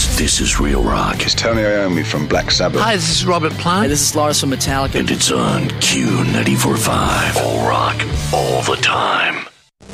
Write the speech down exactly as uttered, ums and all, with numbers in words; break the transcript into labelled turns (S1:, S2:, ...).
S1: It's This Is Real Rock.
S2: It's Tony Iommi from Black Sabbath.
S3: Hi, this is Robert Plant.
S4: Hey, this is Lars from Metallica.
S1: And it's on Q ninety-four point five. All rock, all the time.